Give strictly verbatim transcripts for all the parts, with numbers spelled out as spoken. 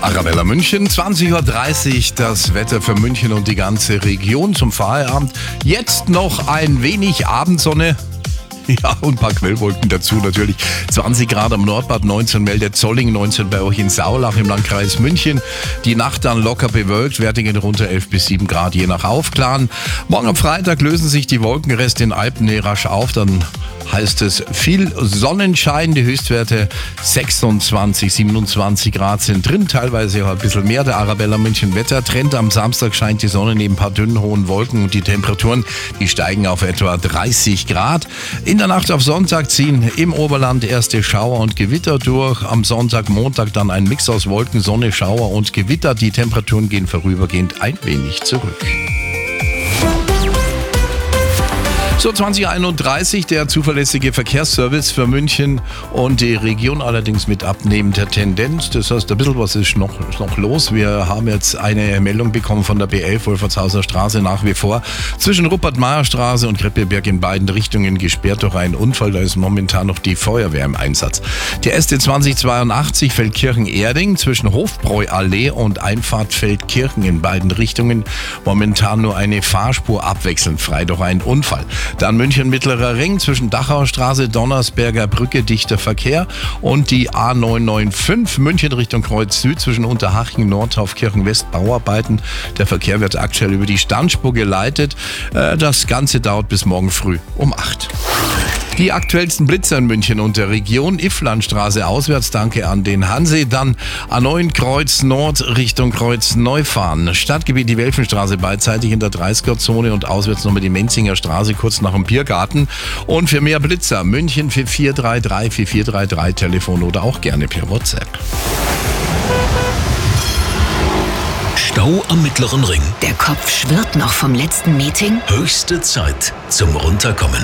Arabella München, zwanzig Uhr dreißig, das Wetter für München und die ganze Region zum Feierabend. Jetzt noch ein wenig Abendsonne. Ja, und ein paar Quellwolken dazu natürlich. zwanzig Grad am Nordbad, neunzehn meldet Zolling, neunzehn bei euch in Saulach im Landkreis München. Die Nacht dann locker bewölkt, Werte gehen runter elf bis sieben Grad, je nach Aufklaren. Morgen am Freitag lösen sich die Wolkenreste in Alpennähe rasch auf, dann heißt es viel Sonnenschein. Die Höchstwerte sechsundzwanzig, siebenundzwanzig Grad sind drin, teilweise auch ein bisschen mehr. Der Arabella München Wettertrend. Am Samstag scheint die Sonne neben ein paar dünnen hohen Wolken und die Temperaturen, die steigen auf etwa dreißig Grad. In der Nacht auf Sonntag ziehen im Oberland erste Schauer und Gewitter durch. Am Sonntag, Montag dann ein Mix aus Wolken, Sonne, Schauer und Gewitter. Die Temperaturen gehen vorübergehend ein wenig zurück. So, zwanzig Uhr einunddreißig, der zuverlässige Verkehrsservice für München und die Region, allerdings mit abnehmender Tendenz. Das heißt, ein bisschen was ist noch, ist noch los. Wir haben jetzt eine Meldung bekommen von der B elf, Wolfertshauser Straße nach wie vor. Zwischen Rupert-Meyer-Straße und Krippeberg in beiden Richtungen gesperrt durch einen Unfall. Da ist momentan noch die Feuerwehr im Einsatz. Die S T zwanzig zweiundachtzig Feldkirchen-Erding zwischen Hofbräu-Allee und Einfahrt Feldkirchen in beiden Richtungen. Momentan nur eine Fahrspur abwechselnd frei durch einen Unfall. Dann München Mittlerer Ring zwischen Dachauer Straße, Donnersberger Brücke, dichter Verkehr und die A neun neun fünf München Richtung Kreuz Süd zwischen Unterhaching, Nordtaufkirchen, West, Bauarbeiten. Der Verkehr wird aktuell über die Standspur geleitet. Das Ganze dauert bis morgen früh um acht. Die aktuellsten Blitzer in München und der Region: Ifflandstraße auswärts, danke an den Hansee. Dann A neun Kreuz Nord Richtung Kreuz Neufahren. Stadtgebiet die Welfenstraße beidseitig in der dreißiger-Zone und auswärts nochmal die Menzinger Straße kurz nach dem Biergarten. Und für mehr Blitzer München für vier drei drei vier vier drei drei Telefon oder auch gerne per WhatsApp. Stau am Mittleren Ring. Der Kopf schwirrt noch vom letzten Meeting. Höchste Zeit zum Runterkommen.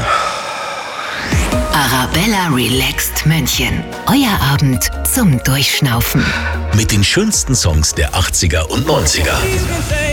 Arabella Relaxed München. Euer Abend zum Durchschnaufen. Mit den schönsten Songs der achtziger und neunziger.